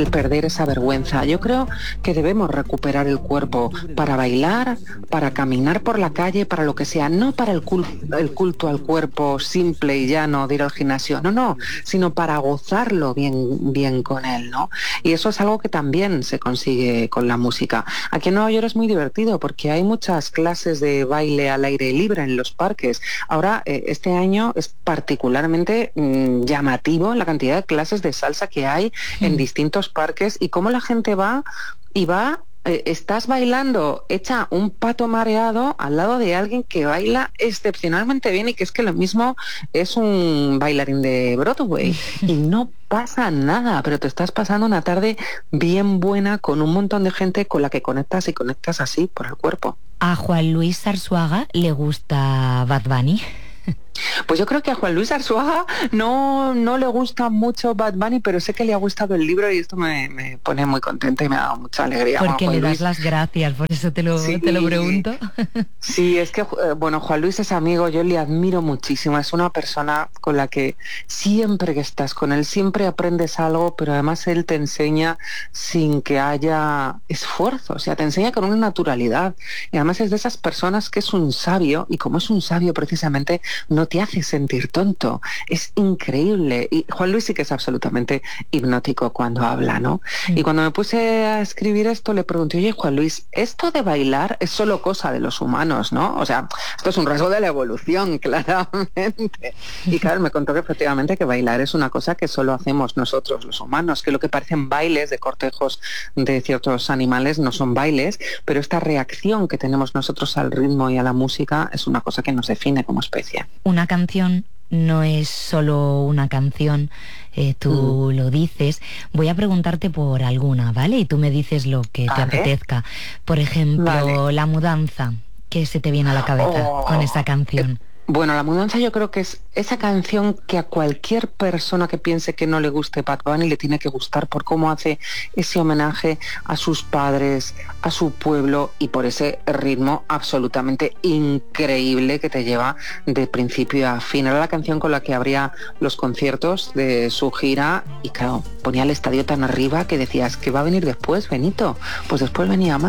el perder esa vergüenza. Yo creo que debemos recuperar el cuerpo para bailar, para caminar por la calle, para lo que sea, no para el culto al cuerpo simple y llano de ir al gimnasio, no, sino para gozarlo bien con él, ¿no? Y eso es algo que también se consigue con la música. Aquí en Nueva York es muy divertido porque hay muchas clases de baile al aire libre en los parques. Ahora, este año es particularmente llamativo la cantidad de clases de salsa que hay en distintos parques y cómo la gente va y va. Estás bailando hecha un pato mareado al lado de alguien que baila excepcionalmente bien y que es que lo mismo es un bailarín de Broadway y no pasa nada, pero te estás pasando una tarde bien buena con un montón de gente con la que conectas y conectas así por el cuerpo. ¿A Juan Luis Arzuaga le gusta Bad Bunny? Pues yo creo que a Juan Luis Arzuaga no le gusta mucho Bad Bunny, pero sé que le ha gustado el libro y esto me pone muy contenta y me ha dado mucha alegría. Porque le das las gracias, por eso te lo pregunto. Sí, es que, Juan Luis es amigo, yo le admiro muchísimo, es una persona con la que siempre que estás con él, siempre aprendes algo, pero además él te enseña sin que haya esfuerzo, o sea, te enseña con una naturalidad, y además es de esas personas que es un sabio, y como es un sabio precisamente, no te hace sentir tonto, es increíble, y Juan Luis sí que es absolutamente hipnótico cuando habla, ¿no? Y cuando me puse a escribir esto, le pregunté, oye, Juan Luis, esto de bailar es solo cosa de los humanos, ¿no? O sea, esto es un rasgo de la evolución, claramente. Y claro, me contó que efectivamente que bailar es una cosa que solo hacemos nosotros, los humanos, que lo que parecen bailes de cortejos de ciertos animales no son bailes, pero esta reacción que tenemos nosotros al ritmo y a la música es una cosa que nos define como especie. Una canción no es solo una canción, tú lo dices. Voy a preguntarte por alguna, ¿vale? Y tú me dices lo que te apetezca. Por ejemplo, La Mudanza. ¿Qué se te viene a la cabeza con esa canción? Bueno, La Mudanza yo creo que es esa canción que a cualquier persona que piense que no le guste Bad Bunny le tiene que gustar por cómo hace ese homenaje a sus padres, a su pueblo y por ese ritmo absolutamente increíble que te lleva de principio a fin. Era la canción con la que abría los conciertos de su gira y claro, ponía el estadio tan arriba que decías, ¿qué va a venir después, Benito? Pues después venía más.